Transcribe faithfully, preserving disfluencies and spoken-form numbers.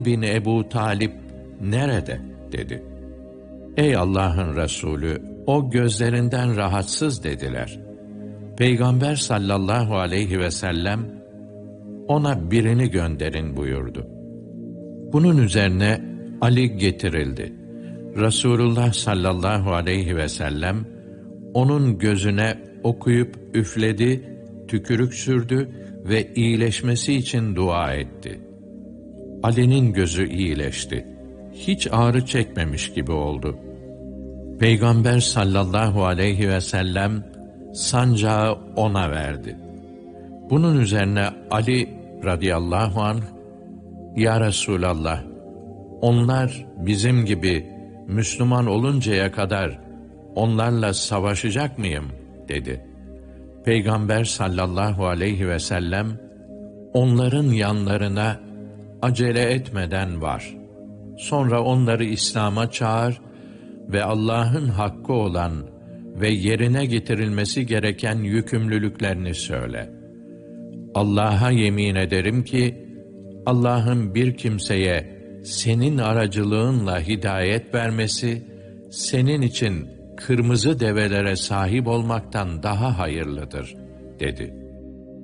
bin Ebu Talip nerede?" dedi. "Ey Allah'ın Resulü, o gözlerinden rahatsız," dediler. Peygamber sallallahu aleyhi ve sellem, "Ona birini gönderin," buyurdu. Bunun üzerine Ali getirildi. Resulullah sallallahu aleyhi ve sellem, onun gözüne okuyup üfledi, tükürük sürdü ve iyileşmesi için dua etti. Ali'nin gözü iyileşti. Hiç ağrı çekmemiş gibi oldu. Peygamber sallallahu aleyhi ve sellem sancağı ona verdi. Bunun üzerine Ali radıyallahu anh, "Ya Resulallah, onlar bizim gibi Müslüman oluncaya kadar onlarla savaşacak mıyım?" dedi. Peygamber sallallahu aleyhi ve sellem, "Onların yanlarına acele etmeden var. Sonra onları İslam'a çağır ve Allah'ın hakkı olan ve yerine getirilmesi gereken yükümlülüklerini söyle. Allah'a yemin ederim ki, Allah'ın bir kimseye senin aracılığınla hidayet vermesi, senin için kırmızı develere sahip olmaktan daha hayırlıdır," dedi.